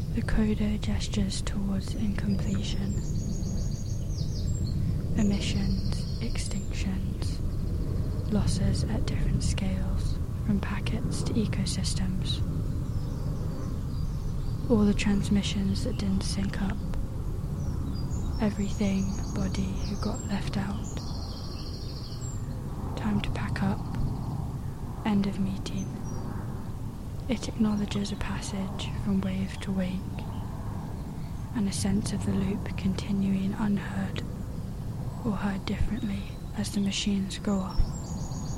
The coda gestures towards incompletion. Emissions, extinctions, losses at different scales, from packets to ecosystems. All the transmissions that didn't sync up. Everything, body who got left out. Time to pack up. End of meeting. It acknowledges a passage from wave to wake, and a sense of the loop continuing unheard, or heard differently as the machines go off.